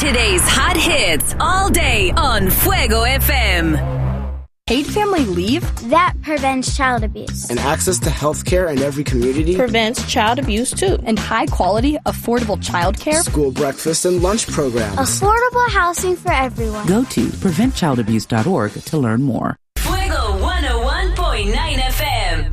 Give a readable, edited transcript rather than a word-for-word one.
Today's hot hits all day on Fuego FM. Paid family leave? That prevents child abuse. And access to health care in every community? Prevents child abuse, too. And high-quality, affordable child care? School breakfast and lunch programs. Affordable housing for everyone. Go to preventchildabuse.org to learn more.